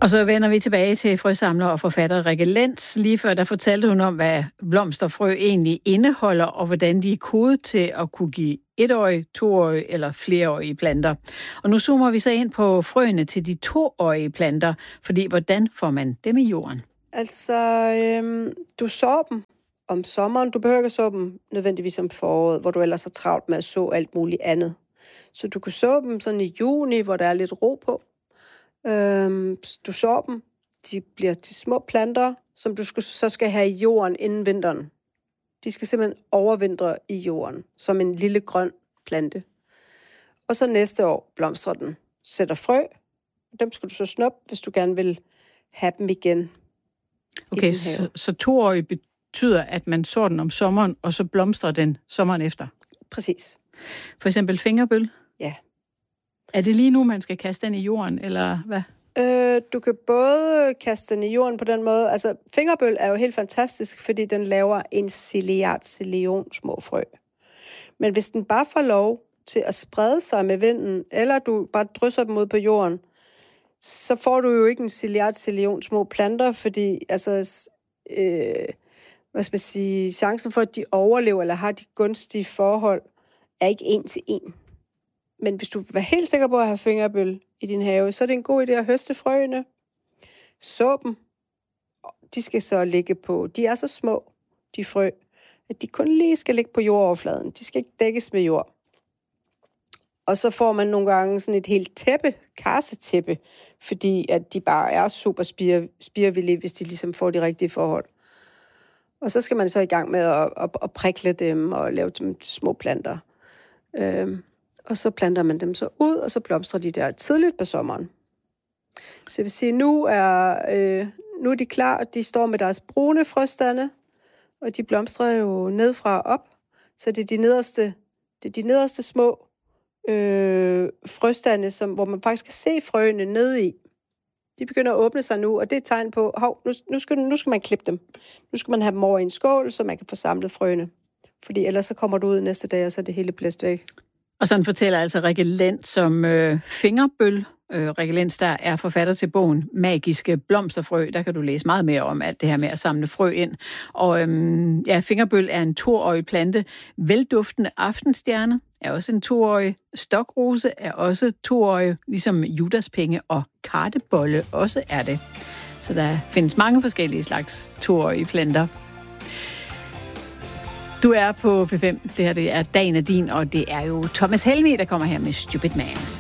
Og så vender vi tilbage til frøsamler og forfatter Rikke Lenz. Lige før der fortalte hun om, hvad blomsterfrø egentlig indeholder, og hvordan de er kodet til at kunne give 1-årige, 2-årige eller flereårige planter. Og nu zoomer vi så ind på frøene til de 2-årige planter, fordi hvordan får man dem i jorden? Altså, du sår dem om sommeren. Du behøver ikke at så dem nødvendigvis om foråret, hvor du ellers er travlt med at så alt muligt andet. Så du kan så dem sådan i juni, hvor der er lidt ro på. Du sår dem. De bliver til små planter, som du så skal have i jorden inden vinteren. De skal simpelthen overvintre i jorden, som en lille grøn plante. Og så næste år blomstrer den. Sætter frø. Dem skal du så snuppe, hvis du gerne vil have dem igen. Okay, så 2-årige betyder, at man sår den om sommeren, og så blomstrer den sommeren efter? Præcis. For eksempel fingerbøl? Ja. Er det lige nu, man skal kaste den i jorden, eller hvad? Du kan både kaste den i jorden på den måde. Altså, fingerbøl er jo helt fantastisk, fordi den laver en zillion små frø. Men hvis den bare får lov til at sprede sig med vinden, eller du bare drysser dem ud på jorden, så får du jo ikke en zillion små planter, fordi altså, hvad skal man sige, chancen for, at de overlever eller har de gunstige forhold, er ikke 1 til 1. Men hvis du vil være helt sikker på at have fingerbøl i din have, så er det en god idé at høste frøene, så dem. De skal så ligge på, de er så små, de frø, at de kun lige skal ligge på jordoverfladen. De skal ikke dækkes med jord. Og så får man nogle gange sådan et helt tæppe, karsetæppe, fordi at de bare er super spirevillige, hvis de ligesom får de rigtige forhold. Og så skal man så i gang med at prikle dem og lave dem til små planter. Og så planter man dem så ud, og så blomstrer de der tidligt på sommeren. Så jeg vil sige, nu er de klar, de står med deres brune frøstande, og de blomstrer jo nedfra og op. Så det er de nederste små frøstande, hvor man faktisk kan se frøene nede i. De begynder at åbne sig nu, og det er et tegn på, nu skal man klippe dem. Nu skal man have dem over i en skål, så man kan få samlet frøene. Fordi ellers så kommer du ud næste dag, og så er det hele blæst væk. Og sådan fortæller altså Rikke Lenz som fingerbøl. Rikke Lenz, der er forfatter til bogen Magiske blomsterfrø. Der kan du læse meget mere om alt det her med at samle frø ind. Og fingerbøl er en 2-årig plante. Velduftende aftenstjerne er også en 2-årig. Stokrose er også 2-årig, ligesom judaspenge og kartebolle også er det. Så der findes mange forskellige slags 2-årige planter. Du er på P5. Det her det er Dagen er din, og det er jo Thomas Helmig, der kommer her med Stupid Man.